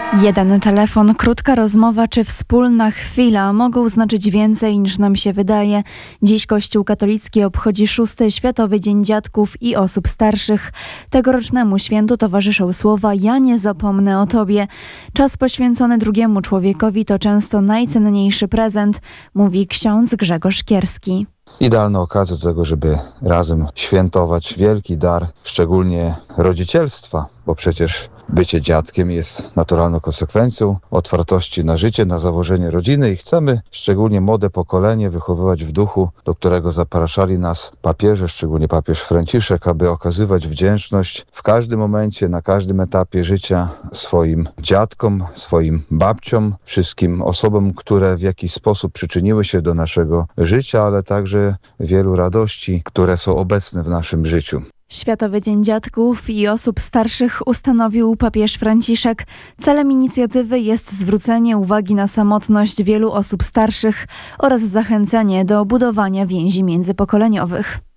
Jeden telefon, krótka rozmowa czy wspólna chwila mogą znaczyć więcej niż nam się wydaje. Dziś Kościół katolicki obchodzi 6. Światowy Dzień Dziadków i Osób Starszych. Tegorocznemu świętu towarzyszą słowa „Ja nie zapomnę o Tobie”. Czas poświęcony drugiemu człowiekowi to często najcenniejszy prezent, mówi ksiądz Grzegorz Kierski. Idealna okazja do tego, żeby razem świętować wielki dar, szczególnie rodzicielstwa, bo przecież bycie dziadkiem jest naturalną konsekwencją otwartości na życie, na założenie rodziny i chcemy szczególnie młode pokolenie wychowywać w duchu, do którego zapraszali nas papieże, szczególnie papież Franciszek, aby okazywać wdzięczność w każdym momencie, na każdym etapie życia swoim dziadkom, swoim babciom, wszystkim osobom, które w jakiś sposób przyczyniły się do naszego życia, ale także wielu radości, które są obecne w naszym życiu. Światowy Dzień Dziadków i Osób Starszych ustanowił papież Franciszek. Celem inicjatywy jest zwrócenie uwagi na samotność wielu osób starszych oraz zachęcenie do budowania więzi międzypokoleniowych.